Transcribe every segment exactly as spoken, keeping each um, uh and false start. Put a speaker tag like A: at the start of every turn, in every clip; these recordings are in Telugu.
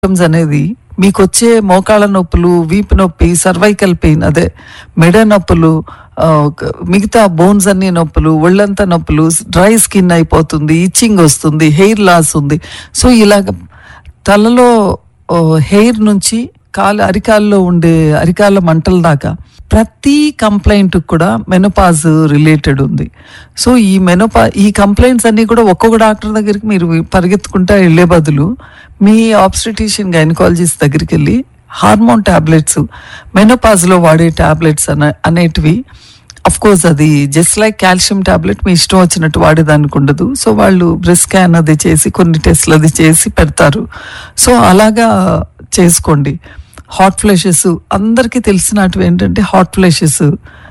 A: సిమ్టమ్స్ అనేది మీకు వచ్చే మోకాళ్ళ నొప్పులు, వీపు నొప్పి, సర్వైకల్ పెయిన్, అదే మెడ నొప్పులు, ఆ, క- మిగతా బోన్స్ అన్ని నొప్పులు, ఒళ్ళంతా నొప్పులు, డ్రై స్కిన్ అయిపోతుంది, ఇచ్చింగ్ వస్తుంది, హెయిర్ లాస్ ఉంది. సో ఇలాగ తలలో హెయిర్ నుంచి కాలు అరికాల్లో ఉండే అరికాళ్ళ మంటల దాకా ప్రతి కంప్లైంట్ కూడా మెనోపాజ్ రిలేటెడ్ ఉంది. సో ఈ మెనోపా ఈ కంప్లైంట్స్ అన్ని కూడా ఒక్కొక్క డాక్టర్ దగ్గరికి మీరు పరిగెత్తుకుంటా వెళ్లే బదులు మీ ఆబ్స్టెటిషియన్ గైనకాలజిస్ట్ దగ్గరికి వెళ్ళి హార్మోన్ టాబ్లెట్స్, మెనోపాజ్ లో వాడే టాబ్లెట్స్ అనే అనేటివి, అఫ్ కోర్స్ అది జస్ట్ లైక్ కాల్షియం టాబ్లెట్ మీ ఇష్టం వచ్చినట్టు వాడేదానికి ఉండదు. సో వాళ్ళు బ్రెస్ట్ స్కాన్ అది చేసి కొన్ని టెస్ట్లు అది చేసి పెడతారు. సో అలాగా చేసుకోండి. హాట్ ఫ్లెషెస్ అందరికీ తెలిసినవి ఏంటంటే హాట్ ఫ్లెషెస్,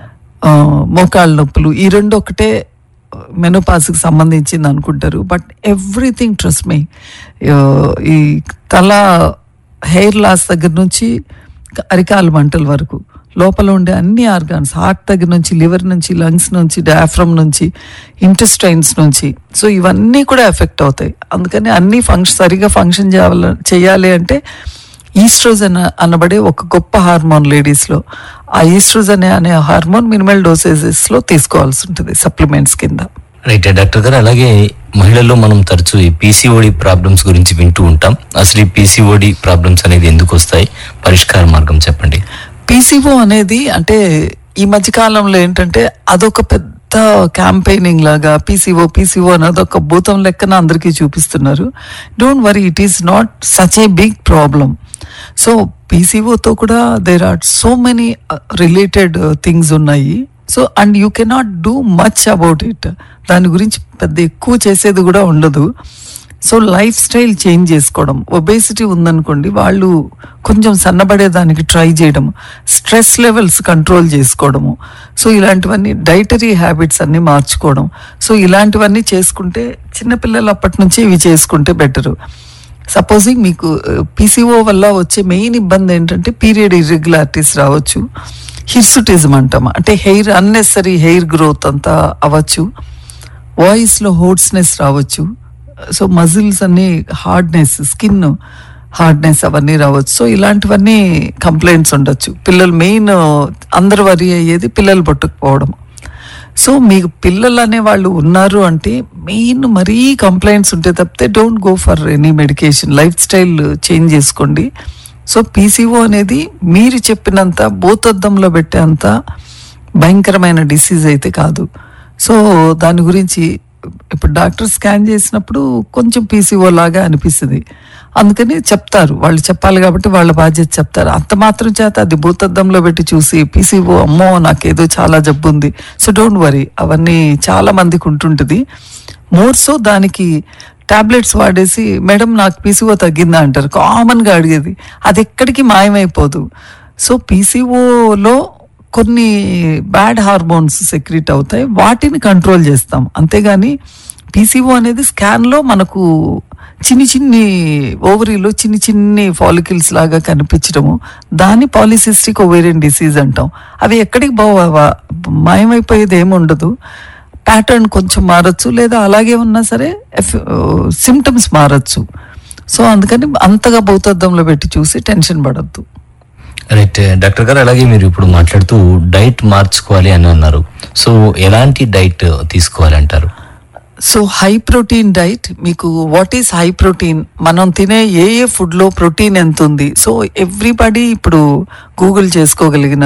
A: మోకాళ్ళ నొప్పులు, ఈ రెండు ఒకటే మెనోపాజ్కి సంబంధించింది అనుకుంటారు. బట్ ఎవ్రీథింగ్ ట్రస్ట్ మీ, ఈ తల హెయిర్ లాస్ దగ్గర నుంచి అరికాల మంటల వరకు లోపల ఉండే అన్ని ఆర్గాన్స్, హార్ట్ దగ్గర నుంచి, లివర్ నుంచి, లంగ్స్ నుంచి, డయాఫ్రమ్ నుంచి, ఇంటెస్టైన్స్ నుంచి, సో ఇవన్నీ కూడా ఎఫెక్ట్ అవుతాయి. అందుకని అన్ని ఫంక్షన్ సరిగా ఫంక్షన్ చేయాల చేయాలి అంటే ఈస్ట్రోజన్ అనబడే ఒక గొప్ప హార్మోన్ లేడీస్లో, ఆ ఈస్ట్రోజన్ అనే హార్మోన్ మినిమల్ డోసేజెస్లో తీసుకోవాల్సి ఉంటుంది సప్లిమెంట్స్ కింద.
B: రైట్ డాక్టర్ గారు, అలాగే మహిళల్లో మనం తరచూ ఈ పీసీఓడి ప్రాబ్లమ్స్ గురించి వింటూ ఉంటాం. అసలు ఈ పీసీఓడి ప్రాబ్లమ్స్ అనేది ఎందుకు వస్తాయి, పరిష్కార మార్గం చెప్పండి.
A: పీసీఓ అనేది అంటే ఈ మధ్య కాలంలో ఏంటంటే అదొక పెద్ద క్యాంపెయినింగ్ లాగా పీసీఓ పీసీఓ అనేది ఒక భూతం లెక్కన అందరికీ చూపిస్తున్నారు. Don't worry, it is not such a big problem. So పీసీఓతో కూడా there are so many related things ఉన్నాయి. So and you cannot do much about it. దాని గురించి పెద్ద ఎక్కువ చేసేది కూడా ఉండదు. సో లైఫ్ స్టైల్ చేంజ్ చేసుకోవడం, ఒబేసిటీ ఉందనుకోండి, వాళ్ళు కొంచెం సన్నబడేదానికి ట్రై చేయడం, స్ట్రెస్ లెవెల్స్ కంట్రోల్ చేసుకోవడము, సో ఇలాంటివన్నీ డైటరీ హ్యాబిట్స్ అన్ని మార్చుకోవడం, సో ఇలాంటివన్నీ చేసుకుంటే చిన్నపిల్లలు అప్పటి నుంచి ఇవి చేసుకుంటే బెటరు. సపోజింగ్ మీకు పీసీఓ వల్ల వచ్చే మెయిన్ ఇబ్బంది ఏంటంటే పీరియడ్ ఇర్రెగ్యులారిటీస్ రావచ్చు, హిర్సుటిజం అంటాం, అంటే హెయిర్ అన్నెసరీ హెయిర్ గ్రోత్ అంతా అవ్వచ్చు, వాయిస్లో హోర్స్నెస్ రావచ్చు, సో మజిల్స్ అన్ని హార్డ్నెస్, స్కిన్ హార్డ్నెస్ అవన్నీ రావచ్చు. సో ఇలాంటివన్నీ కంప్లైంట్స్ ఉండొచ్చు. పిల్లలు మెయిన్ అందరు వరి అయ్యేది పిల్లలు పట్టుకుపోవడం. సో మీకు పిల్లలు అనే వాళ్ళు ఉన్నారు అంటే మెయిన్ మరీ కంప్లైంట్స్ ఉంటే తప్పితే don't go for any medication, life style change చేసుకోండి. సో పీసీఓ అనేది మీరు చెప్పినంత భూతద్దంలో పెట్టేంత భయంకరమైన డిసీజ్ అయితే కాదు. సో దాని గురించి ఇప్పుడు డాక్టర్ స్కాన్ చేసినప్పుడు కొంచెం పీసీఓ లాగా అనిపిస్తుంది, అందుకని చెప్తారు, వాళ్ళు చెప్పాలి కాబట్టి వాళ్ళ బాధ్యత చెప్తారు. అంత మాత్రం చేత అది భూతద్దంలో పెట్టి చూసి పీసీఓ అమ్మో నాకేదో చాలా జబ్బు ఉంది, సో డోంట్ వరీ, అవన్నీ చాలా మందికి ఉంటుంటుంది. మోర్ సో దానికి టాబ్లెట్స్ వాడేసి మేడం నాకు పీసీఓ తగ్గిందా అంటారు, కామన్గా అడిగేది. అది ఎక్కడికి మాయమైపోదు. సో పీసీఓలో కొన్ని బ్యాడ్ హార్మోన్స్ సెక్రీట్ అవుతాయి, వాటిని కంట్రోల్ చేస్తాం. అంతేగాని పీసీఓ అనేది స్కాన్లో మనకు చిన్ని చిన్ని ఓవరీలో చిన్ని చిన్ని ఫాలికల్స్ లాగా కనిపించడము, దాన్ని పాలిసిస్టిక్ ఓవేరియన్ డిసీజ్ అంటాం. అవి ఎక్కడికి బాగా మాయమైపోయేది ఏమి ఉండదు. ప్యాటర్న్ కొంచెం మారచ్చు, లేదా అలాగే ఉన్నా సరే సిమ్టమ్స్ మారచ్చు. సో అందుకని అంతగా భౌతద్దంలో పెట్టి చూసి టెన్షన్ పడద్దు.
B: రైట్ డాక్టర్ గారు, అలాగే మీరు ఇప్పుడు మాట్లాడుతూ డైట్ మార్చుకోవాలి అని అన్నారు. సో ఎలాంటి డైట్ తీసుకోవాలి అంటారు?
A: సో హై ప్రోటీన్ డైట్, మీకు వాట్ ఈస్ హై ప్రోటీన్, మనం తినే ఏ ఏ ఫుడ్లో ప్రోటీన్ ఎంత ఉంది, సో ఎవ్రీబడి ఇప్పుడు గూగుల్ చేసుకోగలిగిన,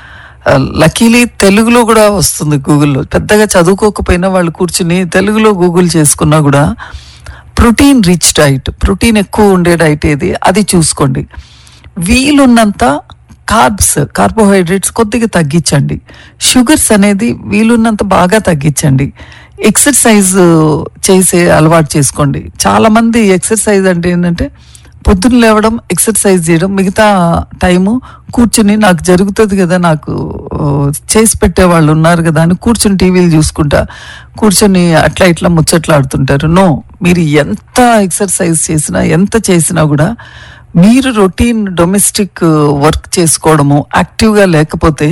A: లక్కీలీ తెలుగులో కూడా వస్తుంది గూగుల్లో, పెద్దగా చదువుకోకపోయినా వాళ్ళు కూర్చుని తెలుగులో గూగుల్ చేసుకున్నా కూడా ప్రోటీన్ రిచ్ డైట్, ప్రోటీన్ ఎక్కువ ఉండే డైట్ ఏది అది చూసుకోండి. వీలున్నంత కార్బ్స్, కార్బోహైడ్రేట్స్ కొద్దిగా తగ్గించండి. షుగర్స్ అనేది వీలున్నంత బాగా తగ్గించండి. ఎక్సర్సైజ్ చేసే అలవాటు చేసుకోండి. చాలా మంది ఎక్సర్సైజ్ అంటే ఏంటంటే పొద్దున్న లేవడం, ఎక్సర్సైజ్ చేయడం, మిగతా టైము కూర్చుని నాకు జరుగుతుంది కదా, నాకు చేసి పెట్టే వాళ్ళు ఉన్నారు కదా అని కూర్చుని టీవీలు చూసుకుంటా కూర్చొని అట్లా ఇట్లా ముచ్చట్లాడుతుంటారు. నో, మీరు ఎంత ఎక్సర్సైజ్ చేసినా ఎంత చేసినా కూడా మీరు రొటీన్ డొమెస్టిక్ వర్క్ చేసుకోవడము, యాక్టివ్గా లేకపోతే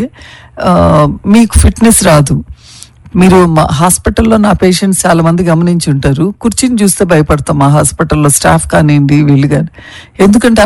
A: మీకు ఫిట్నెస్ రాదు. మీరు మా హాస్పిటల్లో నా పేషెంట్స్ చాలా మంది గమనించి ఉంటారు, కుర్చీని చూస్తే భయపడతాం మా హాస్పిటల్లో స్టాఫ్ కానివ్వండి వీళ్ళు కానీ, ఎందుకంటే